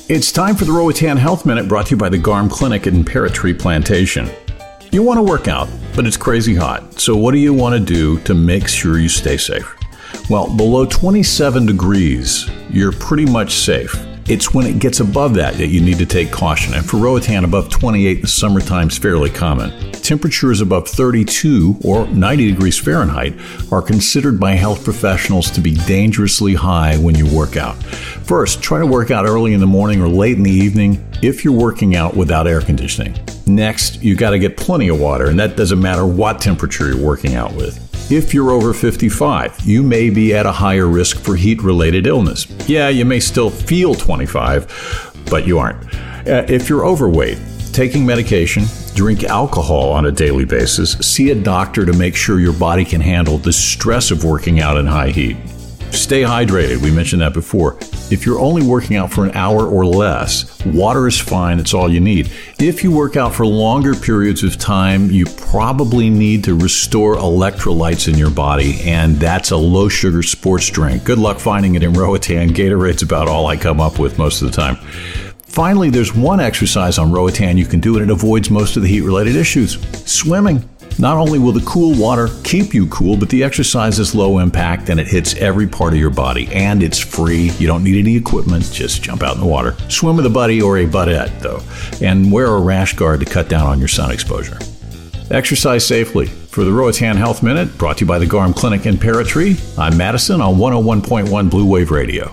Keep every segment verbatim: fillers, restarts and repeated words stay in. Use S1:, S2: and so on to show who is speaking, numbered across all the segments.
S1: It's time for the Roatan Health Minute, brought to you by the Garm Clinic in Parrot Tree Plantation. You want to work out, but it's crazy hot. So what do you want to do to make sure you stay safe? Well, below twenty-seven degrees, you're pretty much safe. It's when it gets above that that you need to take caution. And for Roatan, above twenty-eight in the summertime is fairly common. Temperatures above thirty-two or ninety degrees Fahrenheit are considered by health professionals to be dangerously high when you work out. First, try to work out early in the morning or late in the evening if you're working out without air conditioning. Next, you got to get plenty of water, and that doesn't matter what temperature you're working out with. If you're over fifty-five, you may be at a higher risk for heat-related illness. Yeah, you may still feel twenty-five, but you aren't. Uh, if you're overweight, taking medication, drink alcohol on a daily basis, see a doctor to make sure your body can handle the stress of working out in high heat. Stay hydrated. We mentioned that before. If you're only working out for an hour or less, water is fine. It's all you need. If you work out for longer periods of time, you probably need to restore electrolytes in your body, and that's a low-sugar sports drink. Good luck finding it in Roatan. Gatorade's about all I come up with most of the time. Finally, there's one exercise on Roatan you can do, and it avoids most of the heat-related issues. Swimming. Not only will the cool water keep you cool, but the exercise is low impact and it hits every part of your body. And it's free. You don't need any equipment. Just jump out in the water. Swim with a buddy or a budette, though. And wear a rash guard to cut down on your sun exposure. Exercise safely. For the Roatan Health Minute, brought to you by the Garm Clinic in Parrot Tree, I'm Madison on one oh one point one Blue Wave Radio.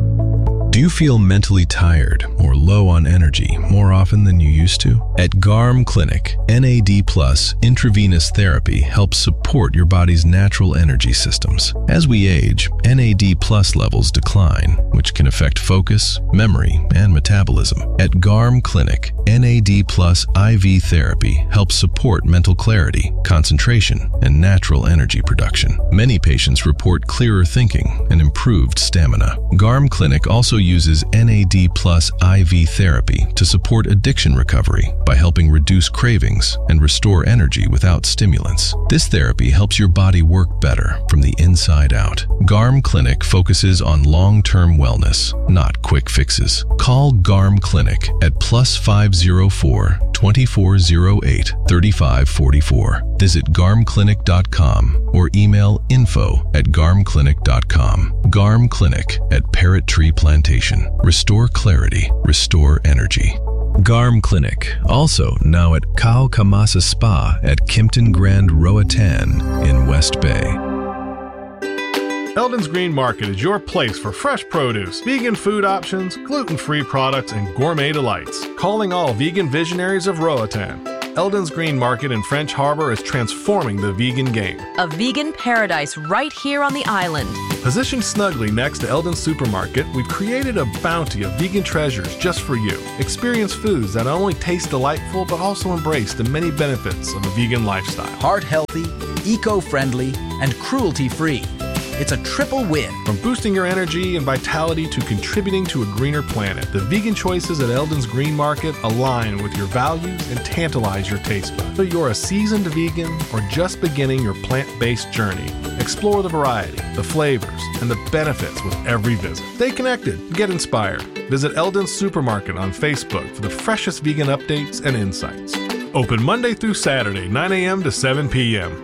S2: Do you feel mentally tired or low on energy more often than you used to? At Garm Clinic, N A D plus intravenous therapy helps support your body's natural energy systems. As we age, N A D plus levels decline, which can affect focus, memory, and metabolism. At Garm Clinic, N A D plus I V therapy helps support mental clarity, concentration, and natural energy production. Many patients report clearer thinking and improved stamina. Garm Clinic also uses N A D plus I V therapy to support addiction recovery by helping reduce cravings and restore energy without stimulants. This therapy helps your body work better from the inside out. Garm Clinic focuses on long-term wellness, not quick fixes. Call Garm Clinic at plus five oh four, two four oh eight, three five four four. Visit garm clinic dot com or email info at garm clinic dot com. Garm Clinic at Parrot Tree Plantation. Restore clarity, restore energy. Garm Clinic, also now at Kao Kamasa Spa at Kimpton Grand Roatan in West Bay.
S3: Eldon's Green Market is your place for fresh produce, vegan food options, gluten-free products, and gourmet delights. Calling all vegan visionaries of Roatan. Eldon's Green Market in French Harbor is transforming the vegan game.
S4: A vegan paradise right here on the island.
S3: Positioned snugly next to Eldon's Supermarket, we've created a bounty of vegan treasures just for you. Experience foods that not only taste delightful, but also embrace the many benefits of a vegan lifestyle.
S5: Heart-healthy, eco-friendly, and cruelty-free. It's a triple win.
S3: From boosting your energy and vitality to contributing to a greener planet, the vegan choices at Eldon's Green Market align with your values and tantalize your taste buds. Whether you're a seasoned vegan or just beginning your plant-based journey, explore the variety, the flavors, and the benefits with every visit. Stay connected, get inspired. Visit Eldon's Supermarket on Facebook for the freshest vegan updates and insights. Open Monday through Saturday, nine a.m. to seven p.m.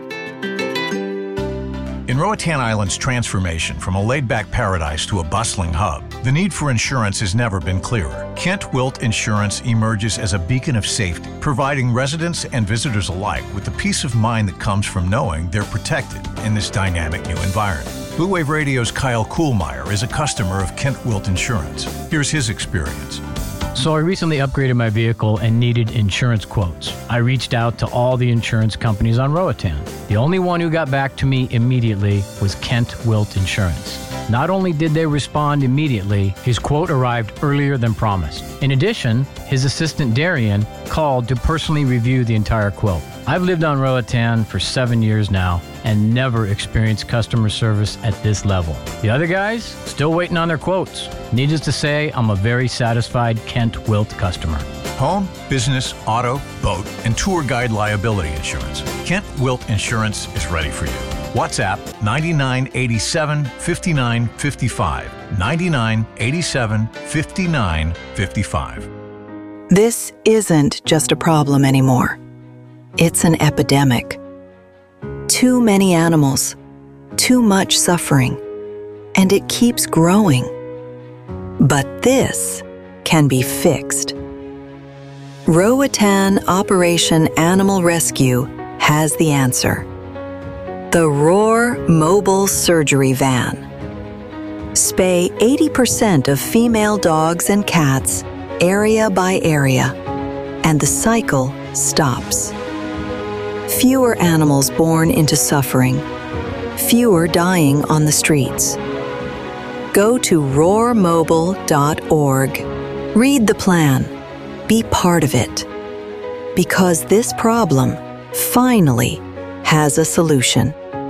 S1: In Roatan Island's transformation from a laid-back paradise to a bustling hub, the need for insurance has never been clearer. Kent Wilt Insurance emerges as a beacon of safety, providing residents and visitors alike with the peace of mind that comes from knowing they're protected in this dynamic new environment. Blue Wave Radio's Kyle Kuhlmeyer is a customer of Kent Wilt Insurance. Here's his experience.
S6: So I recently upgraded my vehicle and needed insurance quotes. I reached out to all the insurance companies on Roatan. The only one who got back to me immediately was Kent Wilt Insurance. Not only did they respond immediately, his quote arrived earlier than promised. In addition, his assistant Darian called to personally review the entire quote. I've lived on Roatan for seven years now and never experienced customer service at this level. The other guys, still waiting on their quotes. Needless to say, I'm a very satisfied Kent Wilt customer.
S1: Home, business, auto, boat, and tour guide liability insurance. Kent Wilt Insurance is ready for you. WhatsApp ninety-nine eighty-seven, fifty-nine fifty-five. ninety-nine eighty-seven, fifty-nine fifty-five.
S7: This isn't just a problem anymore. It's an epidemic. Too many animals, too much suffering, and it keeps growing. But this can be fixed. Roatan Operation Animal Rescue has the answer. The Roar Mobile Surgery Van. Spay eighty percent of female dogs and cats area by area, and the cycle stops. Fewer animals born into suffering, fewer dying on the streets. Go to roar mobile dot org. Read the plan. Be part of it. Because this problem finally has a solution.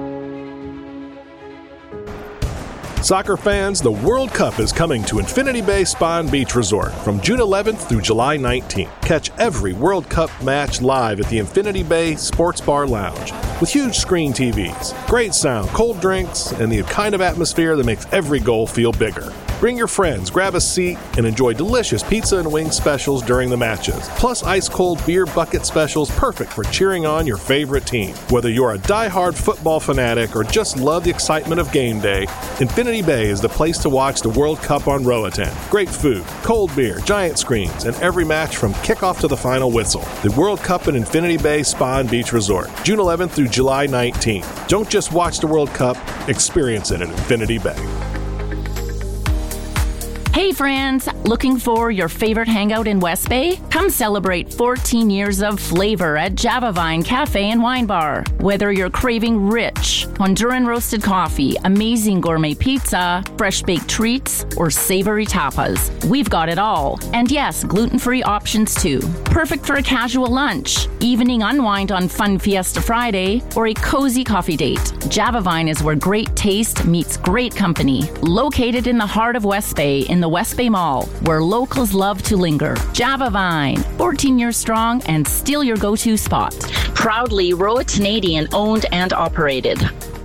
S3: Soccer fans, the World Cup is coming to Infinity Bay Spa and Beach Resort from June eleventh through July nineteenth. Catch every World Cup match live at the Infinity Bay Sports Bar Lounge with huge screen T Vs, great sound, cold drinks, and the kind of atmosphere that makes every goal feel bigger. Bring your friends, grab a seat, and enjoy delicious pizza and wing specials during the matches, plus ice-cold beer bucket specials perfect for cheering on your favorite team. Whether you're a die-hard football fanatic or just love the excitement of game day, Infinity Bay is the place to watch the World Cup on Roatan. Great food, cold beer, giant screens, and every match from kickoff to the final whistle. The World Cup at Infinity Bay Spa and Beach Resort, June eleventh through July nineteenth. Don't just watch the World Cup, experience it at Infinity Bay.
S8: Hey friends, looking for your favorite hangout in West Bay? Come celebrate fourteen years of flavor at Java Vine Cafe and Wine Bar. Whether you're craving rich Honduran roasted coffee, amazing gourmet pizza, fresh baked treats, or savory tapas, we've got it all. And yes, gluten-free options too. Perfect for a casual lunch, evening unwind on Fun Fiesta Friday, or a cozy coffee date. Java Vine is where great taste meets great company. Located in the heart of West Bay in the West Bay Mall, where locals love to linger. Java Vine, fourteen years strong and still your go-to spot.
S9: Proudly Roatanadian owned and operated.